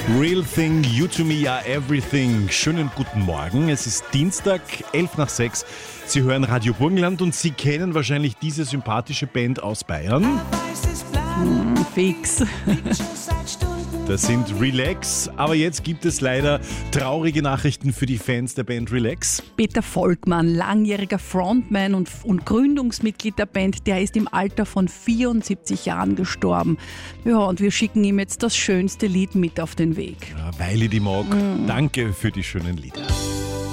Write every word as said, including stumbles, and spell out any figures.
Real Thing, You to Me, ja Everything. Schönen guten Morgen. Es ist Dienstag, elf nach sechs. Sie hören Radio Burgenland und Sie kennen wahrscheinlich diese sympathische Band aus Bayern. Hm, fix. Das sind Relax, aber jetzt gibt es leider traurige Nachrichten für die Fans der Band Relax. Peter Volkmann, langjähriger Frontman und, und Gründungsmitglied der Band, der ist im Alter von vierundsiebzig Jahren gestorben. Ja, und wir schicken ihm jetzt das schönste Lied mit auf den Weg. Ja, weil ich die mag. Mhm. Danke für die schönen Lieder.